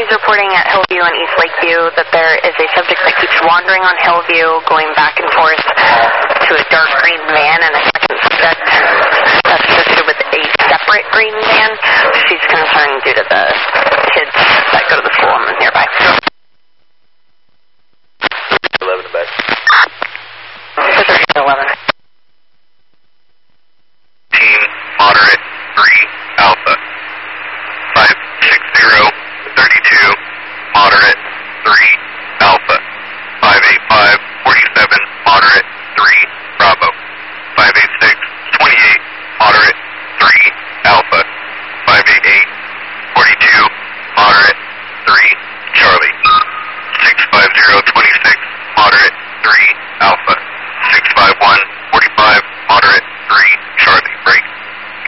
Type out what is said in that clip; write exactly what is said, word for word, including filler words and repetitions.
she's reporting at Hillview and East Lakeview that there is a subject that keeps wandering on Hillview, going back and forth to a dark green van, and a second subject that's associated with a separate green van. She's concerned due to the kids that go to the school and nearby. eleven back. eleven.